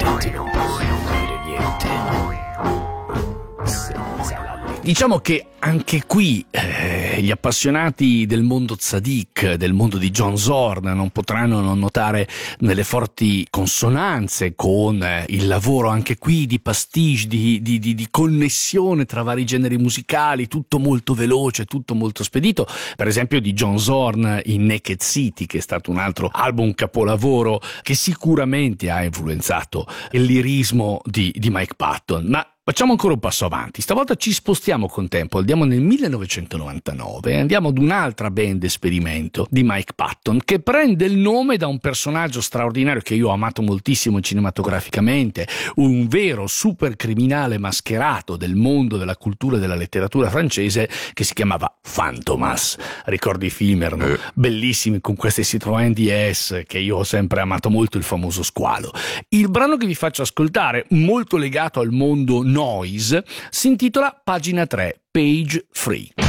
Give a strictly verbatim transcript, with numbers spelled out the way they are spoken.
senti non possono dire niente. Senza la legge. Diciamo che anche qui eh, gli appassionati del mondo tzadik, del mondo di John Zorn, non potranno non notare delle forti consonanze con eh, il lavoro anche qui di pastiche, di, di, di, di connessione tra vari generi musicali, tutto molto veloce, tutto molto spedito. Per esempio di John Zorn in Naked City, che è stato un altro album capolavoro che sicuramente ha influenzato il lirismo di, di Mike Patton. Ma facciamo ancora un passo avanti, stavolta ci spostiamo con tempo, andiamo nel millenovecentonovantanove e andiamo ad un'altra band esperimento di Mike Patton che prende il nome da un personaggio straordinario che io ho amato moltissimo cinematograficamente, un vero super criminale mascherato del mondo della cultura e della letteratura francese che si chiamava Fantomas. Ricordi i film erano eh. bellissimi con queste Citroën D S che io ho sempre amato molto, il famoso squalo. Il brano che vi faccio ascoltare, molto legato al mondo noise, si intitola Pagina tre, Page Free.